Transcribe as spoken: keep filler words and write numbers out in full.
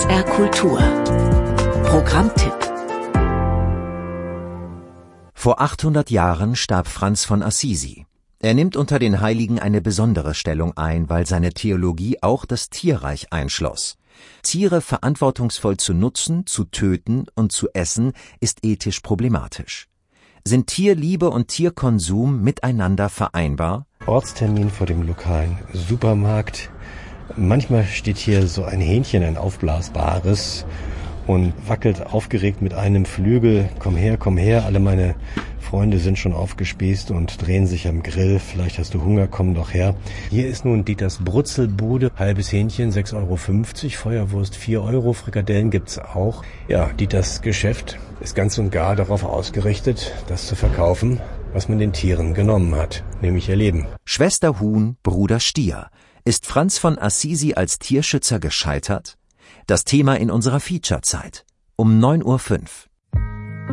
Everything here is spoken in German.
S R Kultur Programmtipp. Vor achthundert Jahren starb Franz von Assisi. Er nimmt unter den Heiligen eine besondere Stellung ein, weil seine Theologie auch das Tierreich einschloss. Tiere verantwortungsvoll zu nutzen, zu töten und zu essen, ist ethisch problematisch. Sind Tierliebe und Tierkonsum miteinander vereinbar? Ortstermin vor dem lokalen Supermarkt. Manchmal steht hier so ein Hähnchen, ein aufblasbares, und wackelt aufgeregt mit einem Flügel. Komm her, komm her, alle meine Freunde sind schon aufgespießt und drehen sich am Grill. Vielleicht hast du Hunger, komm doch her. Hier ist nun Dieters Brutzelbude. Halbes Hähnchen, sechs Euro fünfzig, Feuerwurst vier Euro, Frikadellen gibt's auch. Ja, Dieters Geschäft ist ganz und gar darauf ausgerichtet, das zu verkaufen, was man den Tieren genommen hat, nämlich ihr Leben. Schwester Huhn, Bruder Stier. Ist Franz von Assisi als Tierschützer gescheitert? Das Thema in unserer Featurezeit um neun Uhr fünf.